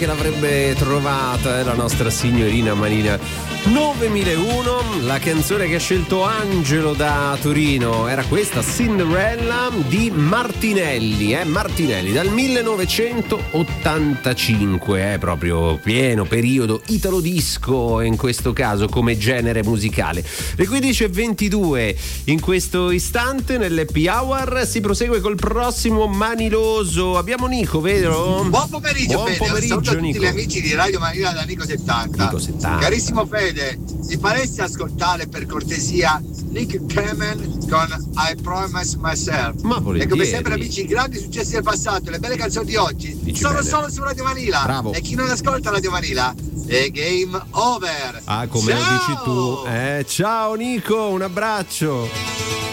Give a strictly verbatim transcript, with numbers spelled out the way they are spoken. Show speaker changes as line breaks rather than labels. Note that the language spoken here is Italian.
che l'avrebbe trovata eh, la nostra signorina Manina. novemilauno, la canzone che ha scelto Angelo da Torino era questa, Cinderella di Martinelli, eh? Martinelli dal millenovecentottantacinque, eh? Proprio pieno periodo italo disco in questo caso come genere musicale. Le quindici e ventidue in questo istante nell'Happy Hour si prosegue col prossimo Maniloso. Abbiamo Nico, vero?
Buon pomeriggio,
Buon
Fede.
pomeriggio,
Saluto a tutti
Nico.
gli amici di Radio Manila da Nico settanta.
Nico settanta.
Carissimo Fede, ti faresti ascoltare per cortesia Nick Cayman con I Promise Myself?
Ma volentieri.
E come sempre amici, i grandi successi del passato, le belle canzoni di oggi
Dici
sono
bene.
solo su Radio Manila.
Bravo.
E chi non ascolta Radio Manila è game over.
Ah, come
Ciao!
lo dici tu. Eh, ciao Nico, un abbraccio.